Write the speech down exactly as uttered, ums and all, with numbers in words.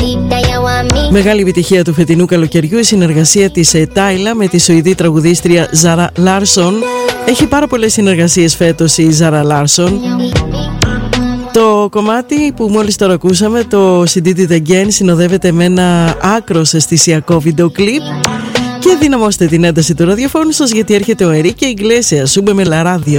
Μεγάλη επιτυχία του φετινού καλοκαιριού η συνεργασία της Τάιλα με τη Σουηδή τραγουδίστρια Ζάρα Λάρσον. Έχει πάρα πολλές συνεργασίες φέτος η Ζάρα Λάρσον. Το κομμάτι που μόλις τώρα ακούσαμε, το σι ντι It Again, συνοδεύεται με ένα άκρος αισθησιακό βίντεο κλιπ. Και δυναμώστε την ένταση του ραδιοφώνου σας, γιατί έρχεται ο Ερίκε Ιγκλέσιας. Σούμπε με λα ράδιο.